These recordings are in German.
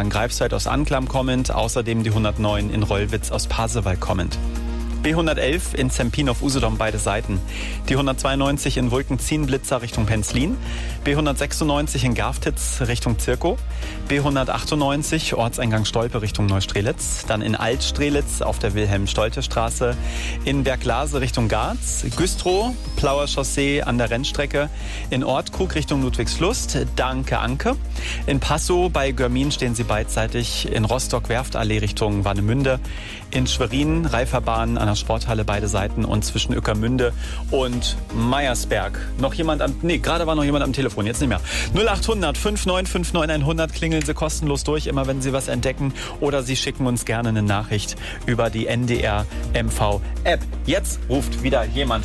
in Greifswald aus Anklam kommend, außerdem die 109 in Rollwitz aus Pasewalk kommend. B111 in Zempin auf Usedom beide Seiten. Die 192 in Wulkenzien-Blitzer Richtung Penzlin. B196 in Garftitz Richtung Zirkow. B198 Ortseingang Stolpe Richtung Neustrelitz. Dann in Altstrelitz auf der Wilhelm-Stolte-Straße. In Berglase Richtung Garz. Güstrow, Plauer Chaussee an der Rennstrecke. In Ortkrug Richtung Ludwigslust. Danke Anke. In Passow bei Görmin stehen sie beidseitig. In Rostock Werftallee Richtung Warnemünde. In Schwerin Reiferbahn an der Sporthalle beide Seiten und zwischen Ueckermünde und Meiersberg. Noch jemand gerade war noch jemand am Telefon, jetzt nicht mehr. 0800 5959 100 klingeln Sie kostenlos durch, immer wenn Sie was entdecken, oder Sie schicken uns gerne eine Nachricht über die NDR MV App. Jetzt ruft wieder jemand.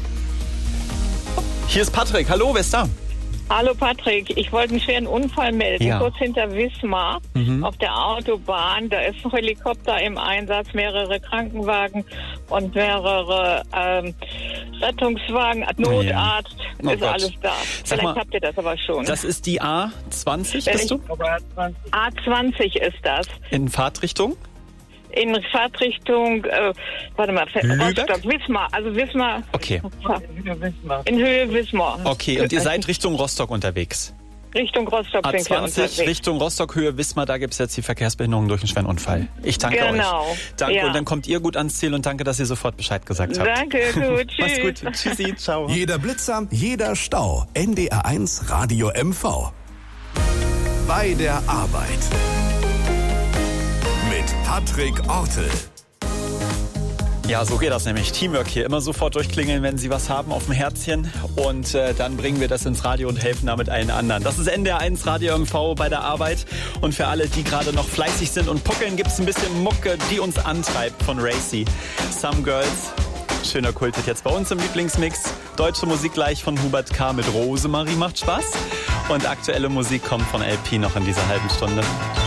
Hier ist Patrick. Hallo, wer ist da? Hallo Patrick, ich wollte einen schweren Unfall melden, Ja. kurz hinter Wismar auf der Autobahn. Da ist ein Helikopter im Einsatz, mehrere Krankenwagen und mehrere Rettungswagen, Notarzt, Oh ist Gott. alles da. Sag Vielleicht mal, habt ihr das aber schon. Das ist die A20, bist du? A20 ist das. In Fahrtrichtung? In Fahrtrichtung, Rostock, Wismar, also Wismar. Okay. In Höhe Wismar. Okay, und ihr seid Richtung Rostock unterwegs? Richtung Rostock sind wir A20 unterwegs. Richtung Rostock, Höhe Wismar, da gibt es jetzt die Verkehrsbehinderung durch einen schweren Unfall. Ich danke Genau. euch. Danke, Ja. und dann kommt ihr gut ans Ziel und danke, dass ihr sofort Bescheid gesagt habt. Danke, gut, Mach's tschüss. gut. Tschüssi, ciao. Jeder Blitzer, jeder Stau. NDR1 Radio MV. Bei der Arbeit. Mit Patrick Ortel. Ja, so geht das nämlich. Teamwork hier. Immer sofort durchklingeln, wenn Sie was haben auf dem Herzchen. Und dann bringen wir das ins Radio und helfen damit allen anderen. Das ist NDR1 Radio MV bei der Arbeit. Und für alle, die gerade noch fleißig sind und puckeln, gibt es ein bisschen Mucke, die uns antreibt von Racy. Some Girls. Schöner Kulthit jetzt bei uns im Lieblingsmix. Deutsche Musik gleich von Hubert K. mit Rosemarie macht Spaß. Und aktuelle Musik kommt von LP noch in dieser halben Stunde.